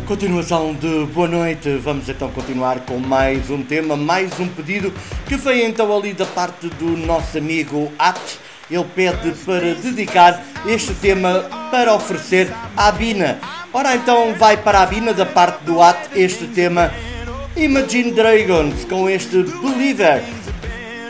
Continuação de boa noite, vamos então continuar com mais um tema, mais um pedido que veio então ali da parte do nosso amigo At. Ele pede para dedicar este tema para oferecer à Bina. Ora então vai para a Bina da parte do At este tema Imagine Dragons com este Believer.